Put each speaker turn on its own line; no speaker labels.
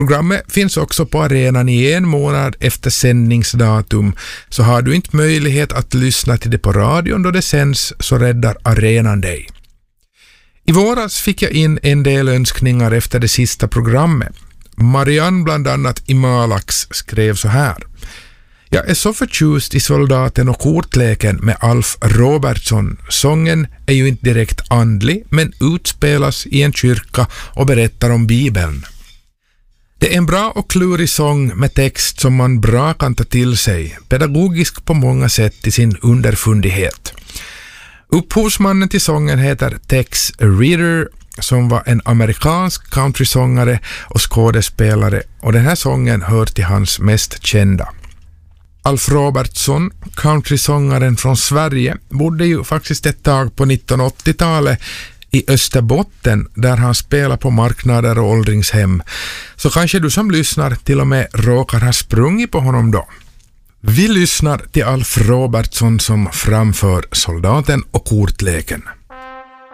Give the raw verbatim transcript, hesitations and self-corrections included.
Programmet finns också på arenan i en månad efter sändningsdatum, så har du inte möjlighet att lyssna till det på radion då det sänds, så räddar arenan dig. I våras fick jag in en del önskningar efter det sista programmet. Marianne bland annat i Malax skrev så här: Jag är så förtjust i Soldaten och kortleken med Alf Robertson. Sången är ju inte direkt andlig, men utspelas i en kyrka och berättar om Bibeln. Det är en bra och klurig sång med text som man bra kan ta till sig, pedagogisk på många sätt i sin underfundighet. Upphovsmannen till sången heter Tex Reader, som var en amerikansk countrysångare och skådespelare, och den här sången hör till hans mest kända. Alf Robertson, countrysångaren från Sverige, bodde ju faktiskt ett tag på nittonhundraåttiotalet i Österbotten, där han spelar på marknader och åldringshem. Så kanske du som lyssnar till och med råkar ha sprungit på honom då. Vi lyssnar till Alf Robertson som framför Soldaten och kortleken.